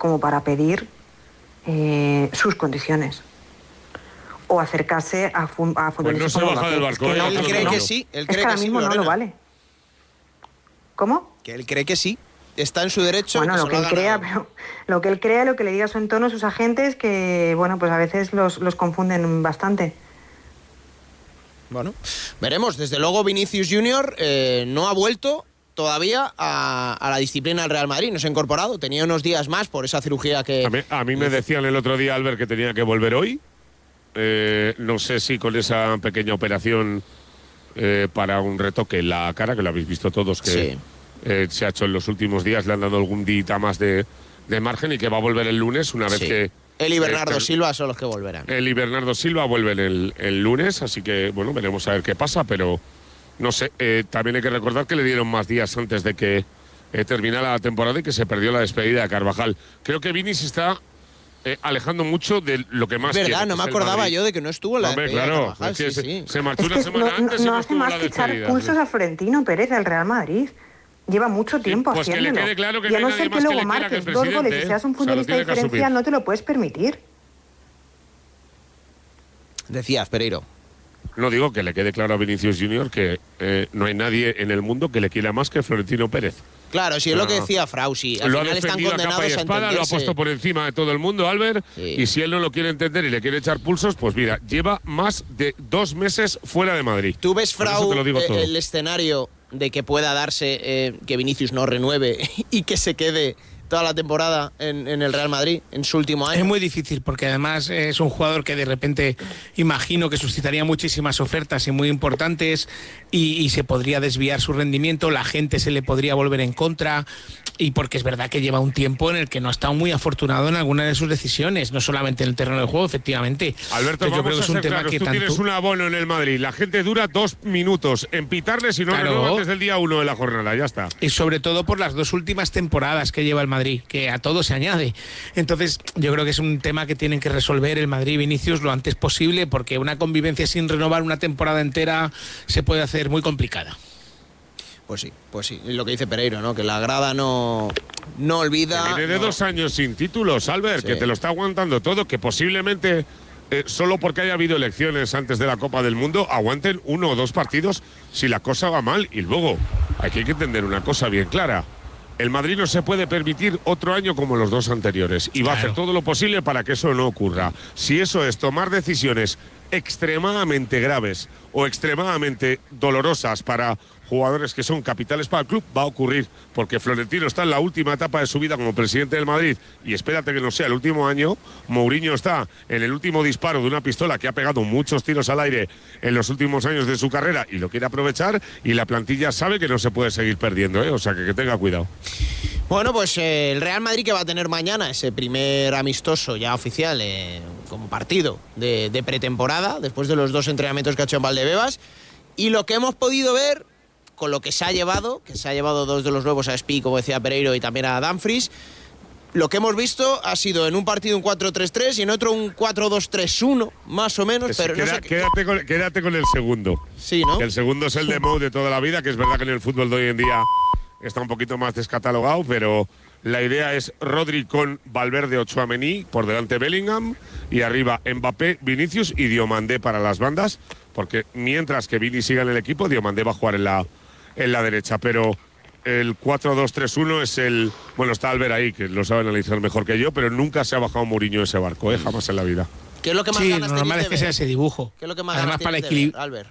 como para pedir sus condiciones o acercarse a futbolistas. Pues no se baja del barco. Él cree que sí. Él cree que ahora mismo no lo vale. ¿Cómo? Que él cree que sí. Está en su derecho. Bueno, lo que él crea, pero lo que él crea, lo que le diga su entorno, sus agentes, que bueno, pues a veces los confunden bastante. Bueno, veremos. Desde luego Vinicius Junior no ha vuelto todavía a la disciplina del Real Madrid. No se ha incorporado. Tenía unos días más por esa cirugía que... A mí me decían el otro día, Albert, que tenía que volver hoy. No sé si con esa pequeña operación para un retoque en la cara, que lo habéis visto todos, que Sí. Se ha hecho en los últimos días, le han dado algún día más de margen y que va a volver el lunes, una vez Sí. que... Él y Bernardo Silva son los que volverán. Él y Bernardo Silva vuelven el lunes, así que, bueno, veremos a ver qué pasa, pero no sé, también hay que recordar que le dieron más días antes de que terminara la temporada y que se perdió la despedida de Carvajal. Creo que Vini se está alejando mucho de lo que más Es verdad, quiere, no que me es el acordaba Madrid. yo de que no estuvo en la Hombre, despedida de claro, Carvajal, es que sí. se marchó Es una que semana antes y no no hace estuvo más la que echar despedida. pulsos a Florentino Pérez al Real Madrid. Lleva mucho tiempo pues que le haciéndolo. quede claro que y no a hay no nadie ser que más que luego le quiera que el marques 2 goles presidente, y seas un o sea, lo futbolista tiene que diferencial, asumir. no te lo puedes permitir. Decías, Pereiro. No digo que le quede claro a Vinicius Junior que no hay nadie en el mundo que le quiera más que Florentino Pérez. Claro, sí, es lo que decía Frausi. Al Lo ha final están defendido a capa condenados y a espada, lo ha entenderse. puesto por encima de todo el mundo, Albert. Sí. Y si él no lo quiere entender y le quiere echar pulsos, pues mira, lleva más de 2 meses fuera de Madrid. ¿Tú ves, Por eso Frau, te lo digo todo. el escenario de que pueda darse que Vinicius no renueve y que se quede toda la temporada en el Real Madrid, en su último año? Es muy difícil porque además es un jugador que de repente imagino que suscitaría muchísimas ofertas y muy importantes y se podría desviar su rendimiento, la gente se le podría volver en contra y porque es verdad que lleva un tiempo en el que no ha estado muy afortunado en alguna de sus decisiones, no solamente en el terreno de juego, efectivamente. Alberto, Pero yo creo vamos que a es un ser tema claros. que Tú tanto... tienes un abono en el Madrid. La gente dura 2 minutos en pitarle si no Claro. renueva antes del día 1 de la jornada. Ya está. Y sobre todo por las 2 últimas temporadas que lleva el Madrid, que a todo se añade. Entonces, yo creo que es un tema que tienen que resolver el Madrid y Vinicius lo antes posible, porque una convivencia sin renovar una temporada entera se puede hacer muy complicada. Pues sí. Y lo que dice Pereiro, ¿no? Que la grada no olvida. Que viene de no. 2 años sin títulos, Albert, Sí. que te lo está aguantando todo, que posiblemente, solo porque haya habido elecciones antes de la Copa del Mundo, aguanten 1 o 2 partidos si la cosa va mal. Y luego, aquí hay que entender una cosa bien clara. El Madrid no se puede permitir otro año como los 2 anteriores y va a hacer todo lo posible para que eso no ocurra. Si eso es tomar decisiones extremadamente graves o extremadamente dolorosas para jugadores que son capitales para el club, va a ocurrir, porque Florentino está en la última etapa de su vida como presidente del Madrid y espérate que no sea el último año. Mourinho está en el último disparo de una pistola que ha pegado muchos tiros al aire en los últimos años de su carrera y lo quiere aprovechar, y la plantilla sabe que no se puede seguir perdiendo, o sea que tenga cuidado. Bueno, pues el Real Madrid, que va a tener mañana ese primer amistoso ya oficial como partido de pretemporada, después de los 2 entrenamientos que ha hecho en Valdebebas, y lo que hemos podido ver con lo que se ha llevado 2 de los nuevos a Espí, como decía Pereiro, y también a Dumfries. Lo que hemos visto ha sido en un partido un 4-3-3 y en otro un 4-2-3-1, más o menos. Pero no sé Quédate con el segundo. Sí, ¿no? Que el segundo es el de Mou de toda la vida, que es verdad que en el fútbol de hoy en día está un poquito más descatalogado, pero la idea es Rodri con Valverde o Tchouaméni, por delante Bellingham, y arriba Mbappé, Vinicius y Diomandé para las bandas, porque mientras que Vini siga en el equipo, Diomandé va a jugar en la derecha, pero el 4-2-3-1 es el... Bueno, está Albert ahí, que lo sabe analizar mejor que yo, pero nunca se ha bajado Mourinho de ese barco, jamás en la vida. ¿Qué es lo que más Sí, ganas lo normal tenéis es que de sea ver? ese dibujo. ¿Qué es lo que más Además, ganas para tenéis de ver, Albert,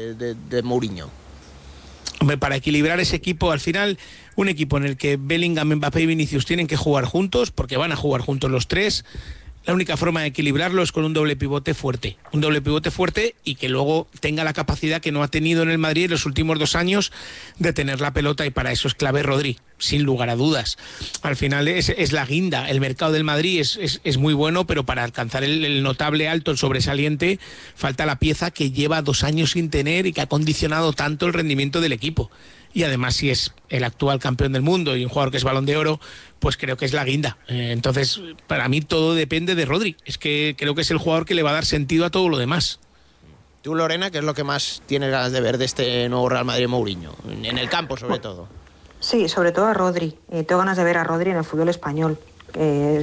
de Mourinho? Hombre, para equilibrar ese equipo, al final, un equipo en el que Bellingham, Mbappé y Vinicius tienen que jugar juntos, porque van a jugar juntos los 3. La única forma de equilibrarlo es con un doble pivote fuerte. Un doble pivote fuerte y que luego tenga la capacidad que no ha tenido en el Madrid en los últimos 2 años de tener la pelota, y para eso es clave Rodri, sin lugar a dudas. Al final es la guinda. El mercado del Madrid es muy bueno, pero para alcanzar el notable alto, el sobresaliente, falta la pieza que lleva 2 años sin tener y que ha condicionado tanto el rendimiento del equipo. Y además, si es el actual campeón del mundo y un jugador que es Balón de Oro, pues creo que es la guinda. Entonces, para mí todo depende de Rodri. Es que creo que es el jugador que le va a dar sentido a todo lo demás. Tú, Lorena, ¿qué es lo que más tienes ganas de ver de este nuevo Real Madrid Mourinho? En el campo, sobre todo. Sí, sobre todo a Rodri. Tengo ganas de ver a Rodri en el fútbol español.